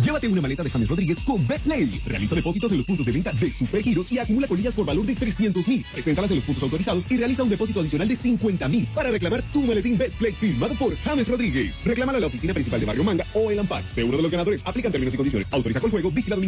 Llévate una maleta de James Rodríguez con Betplay. Realiza depósitos en los puntos de venta de Supergiros y acumula colillas por valor de 300,000. Preséntalas en los puntos autorizados y realiza un depósito adicional de 50,000 para reclamar tu maletín Betplay firmado por James Rodríguez. Reclámalo a la oficina principal de Barrio Manga o el AMPAC. Sé uno de los ganadores. Aplican términos y condiciones. Autoriza con juego. Vigilado.